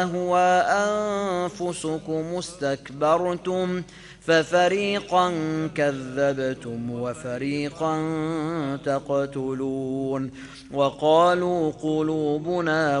وأنفسكم استكبرتم ففريقا كذبتم وفريقا تقتلون. وقالوا قلوبنا